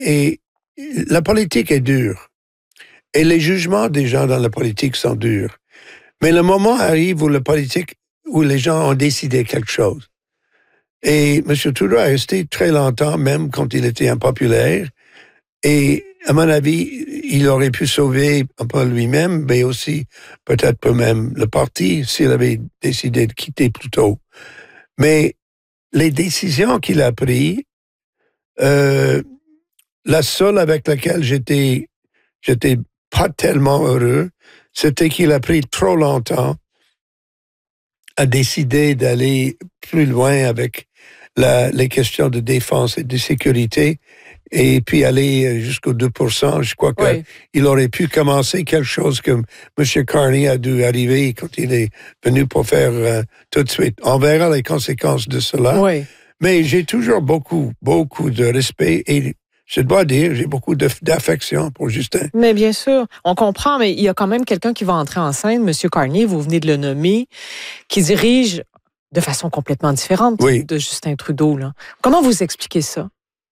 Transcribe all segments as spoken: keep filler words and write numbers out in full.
et la politique est dure. Et les jugements des gens dans la politique sont durs. Mais le moment arrive où la politique, où les gens ont décidé quelque chose. Et M. Trudeau a resté très longtemps, même quand il était impopulaire. Et à mon avis, il aurait pu sauver un peu lui-même, mais aussi peut-être peu même le parti s'il avait décidé de quitter plus tôt. Mais les décisions qu'il a prises, euh, la seule avec laquelle j'étais, j'étais pas tellement heureux, c'était qu'il a pris trop longtemps à décider d'aller plus loin avec la, les questions de défense et de sécurité, et puis aller jusqu'au deux pour cent. Je crois qu'il oui. aurait pu commencer quelque chose que M. Carney a dû arriver quand il est venu pour faire euh, tout de suite. On verra les conséquences de cela. Oui. Mais j'ai toujours beaucoup, beaucoup de respect et je dois dire, j'ai beaucoup d'affection pour Justin. Mais bien sûr, on comprend, mais il y a quand même quelqu'un qui va entrer en scène, M. Carney, vous venez de le nommer, qui dirige de façon complètement différente oui. de Justin Trudeau. Là. Comment vous expliquez ça?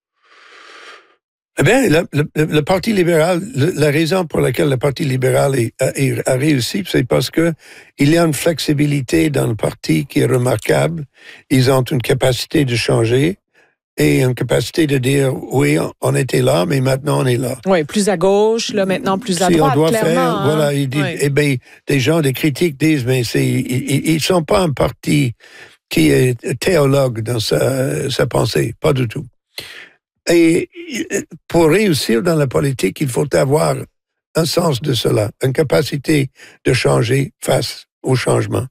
Eh bien, le, le, le Parti libéral, le, la raison pour laquelle le Parti libéral est, a, a réussi, c'est parce que il y a une flexibilité dans le parti qui est remarquable. Ils ont une capacité de changer et une capacité de dire, oui, on était là, mais maintenant on est là. Oui, plus à gauche, là, maintenant plus à si droite, on doit clairement. Faire, hein? voilà, ils disent, oui. eh bien, des gens, des critiques disent, mais c'est, ils ne sont pas un parti qui est théologue dans sa, sa pensée, pas du tout. Et pour réussir dans la politique, il faut avoir un sens de cela, une capacité de changer face au changement.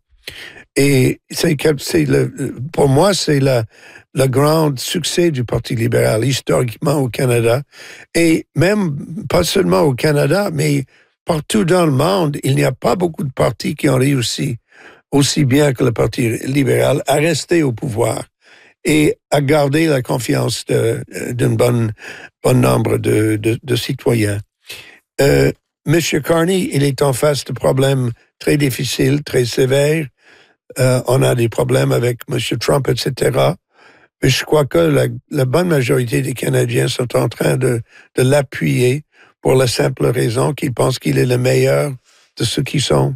Et c'est, c'est le, pour moi, c'est le, le grand succès du Parti libéral, historiquement au Canada. Et même, pas seulement au Canada, mais partout dans le monde, il n'y a pas beaucoup de partis qui ont réussi aussi bien que le Parti libéral à rester au pouvoir et à garder la confiance de, d'un bon, bon nombre de, de, de citoyens. Euh, M. Carney, il est en face de problèmes très difficiles, très sévères. Euh, on a des problèmes avec M. Trump, et cetera. Mais je crois que la, la bonne majorité des Canadiens sont en train de, de l'appuyer pour la simple raison qu'ils pensent qu'il est le meilleur de ceux qui sont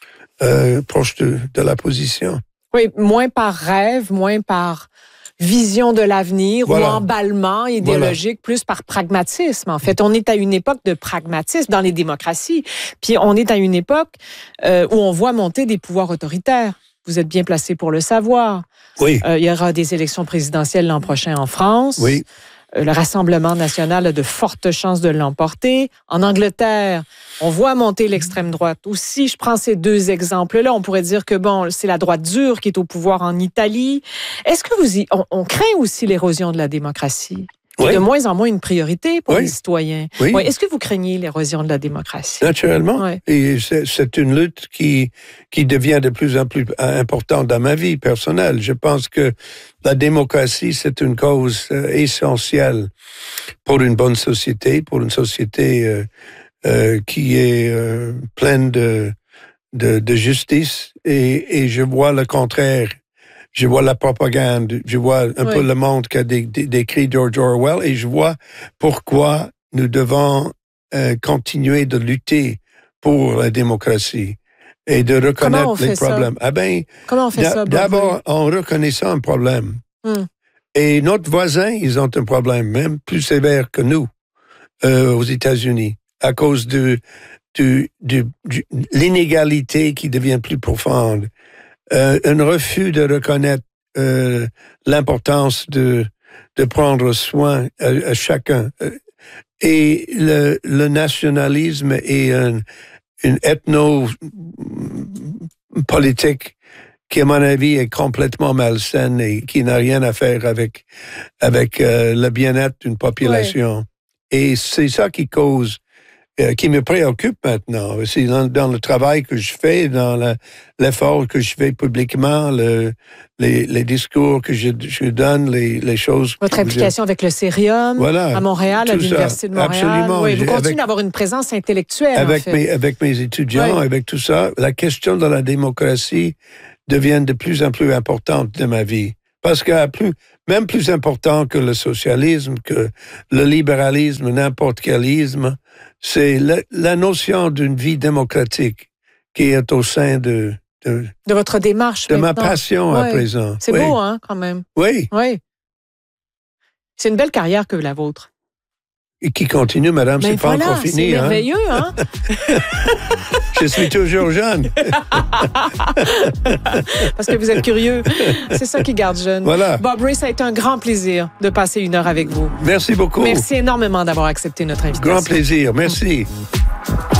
euh, proches de, de la position. Oui, moins par rêve, moins par vision de l'avenir voilà. ou emballement idéologique, voilà. plus par pragmatisme. En fait, on est à une époque de pragmatisme dans les démocraties. Puis on est à une époque euh, où on voit monter des pouvoirs autoritaires. Vous êtes bien placé pour le savoir. Oui. Euh, il y aura des élections présidentielles l'an prochain en France. Oui. Euh, le Rassemblement national a de fortes chances de l'emporter. En Angleterre, on voit monter l'extrême droite. Aussi, je prends ces deux exemples-là. On pourrait dire que, bon, c'est la droite dure qui est au pouvoir en Italie. Est-ce que vous y... On, on craint aussi l'érosion de la démocratie? Oui. C'est de moins en moins une priorité pour oui. les citoyens. Oui. Oui. Est-ce que vous craignez l'érosion de la démocratie? Naturellement. Oui. Et c'est, c'est une lutte qui, qui devient de plus en plus importante dans ma vie personnelle. Je pense que la démocratie, c'est une cause euh, essentielle pour une bonne société, pour une société euh, euh, qui est euh, pleine de, de, de justice. Et, et je vois le contraire. Je vois la propagande, je vois un oui. peu le monde qu'a décrit George Orwell et je vois pourquoi nous devons euh, continuer de lutter pour la démocratie et de reconnaître les problèmes. Ça? Ah ben, Comment on fait ça? D'abord, en reconnaissant un problème. Hum. Et notre voisin, ils ont un problème même plus sévère que nous euh, aux États-Unis à cause de, de, de, de l'inégalité qui devient plus profonde. Euh, un refus de reconnaître euh, l'importance de, de prendre soin à, à chacun. Et le, le nationalisme et un, une ethno-politique qui, à mon avis, est complètement malsaine et qui n'a rien à faire avec, avec euh, le bien-être d'une population. Oui. Et c'est ça qui cause Euh, qui me préoccupe maintenant. C'est dans, dans le travail que je fais, dans la, l'effort que je fais publiquement, le, les, les discours que je, je donne, les, les choses... Votre implication je... avec le Cérium, voilà, à Montréal, à l'Université de Montréal. Absolument. Oui, vous continuez avec, d'avoir une présence intellectuelle, avec en fait. Mes, avec mes étudiants, oui. avec tout ça, la question de la démocratie devient de plus en plus importante de ma vie. Parce que plus, même plus important que le socialisme, que le libéralisme, n'importe quel isme, c'est la, la notion d'une vie démocratique qui est au sein de... De, de votre démarche De maintenant. ma passion ouais. à présent. C'est oui. beau, hein, quand même. Oui. Oui. C'est une belle carrière que la vôtre. Et qui continue, madame, Mais c'est voilà, pas encore fini. C'est merveilleux, hein? Je suis toujours jeune. Parce que vous êtes curieux. C'est ça qui garde jeune. Voilà. Bob Ray, ça a été un grand plaisir de passer une heure avec vous. Merci beaucoup. Merci énormément d'avoir accepté notre invitation. Grand plaisir. Merci.